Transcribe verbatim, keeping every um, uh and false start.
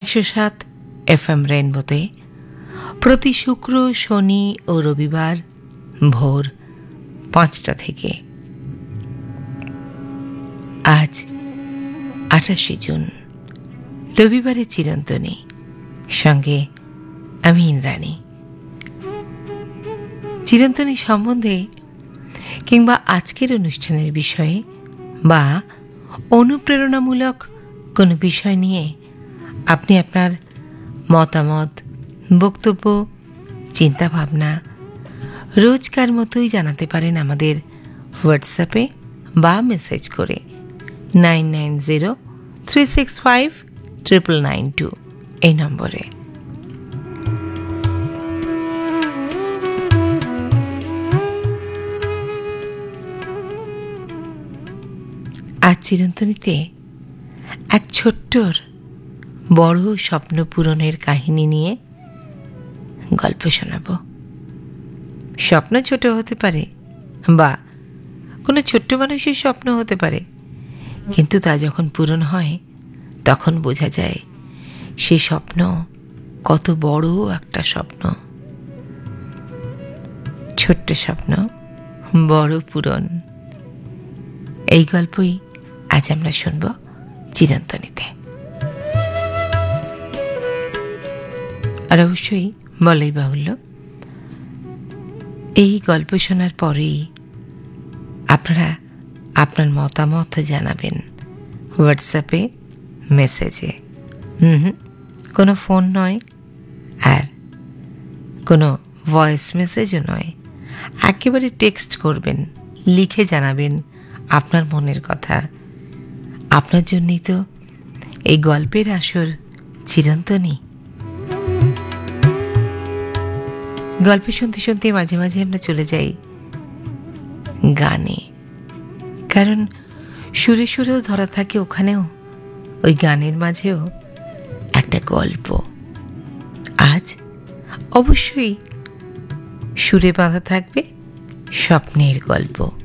একশো সাত F M রেনবোতে প্রতি শুক্র, শনি ও রবিবার ভোর পাঁচটা থেকে। আজ আঠাশে জুন, রবিবারের চিরন্তনী, সঙ্গে আমি ইন্দ্রাণী। চিরন্তনী সম্বন্ধে কিংবা আজকের অনুষ্ঠানের বিষয়ে বা অনুপ্রেরণামূলক কোনো বিষয় নিয়ে আপনি আপনার মতামত, বক্তব্য, চিন্তাভাবনা রোজকার মতোই জানাতে পারেন আমাদের হোয়াটসঅ্যাপে বা মেসেজ করে nine nine zero three six five triple nine two এই নম্বরে। আজ চিরন্তনীতে এক ছোট্টর বড় স্বপ্ন পূরণের কাহিনী নিয়ে গল্প শোনাব। স্বপ্ন ছোট হতে পারে বা কোনো ছোট্ট মানুষের স্বপ্ন হতে পারে, কিন্তু তা যখন পূরণ হয় তখন বোঝা যায় সে স্বপ্ন কত বড় একটা স্বপ্ন। ছোট্ট স্বপ্ন, বড় পূরণ, এই গল্পই আজ আমরা শুনব চিরন্তনীতে। আর অবশ্যই বলাই বাহুল্য, এই গল্প শোনার পরেই আপনারা আপনার মতামত জানাবেন হোয়াটসঅ্যাপে, মেসেজে। হুম হুম কোনো ফোন নয়, আর কোনো ভয়েস মেসেজও নয়, একেবারে টেক্সট করবেন, লিখে জানাবেন আপনার মনের কথা। আপনার জন্যই তো এই গল্পের আসর চিরন্তনী। গল্প শুনতে শুনতে মাঝে মাঝে আমরা চলে যাই গানে, কারণ সুরে সুরেও ধরা থাকে ওখানেও, ওই গানের মাঝেও একটা গল্প। আজ অবশ্যই সুরে বাঁধা থাকবে স্বপ্নের গল্প।